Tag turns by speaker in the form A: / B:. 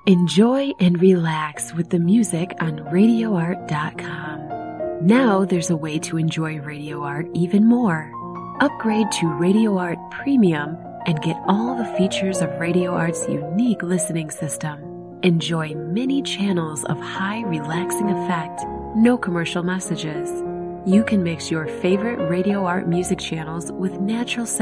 A: Enjoy and relax with the music on RadioArt.com. Now there's a way to enjoy Radio Art even more. Upgrade to Radio Art Premium and get all the features of Radio Art's unique listening system. Enjoy many channels of high relaxing effect, no commercial messages. You can mix your favorite Radio Art music channels with natural sound